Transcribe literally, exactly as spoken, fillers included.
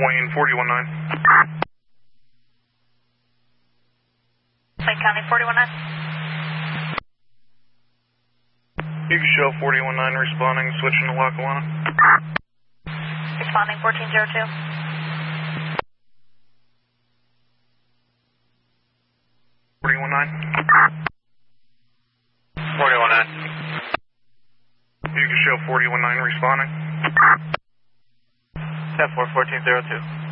Wayne forty-one nine. Lake County forty-one nine. You can show forty-one nine responding, switching to Lackawanna. Responding fourteen zero two. forty-one nine. forty-one nine. You can show forty-one nine responding. ten four fourteen zero two.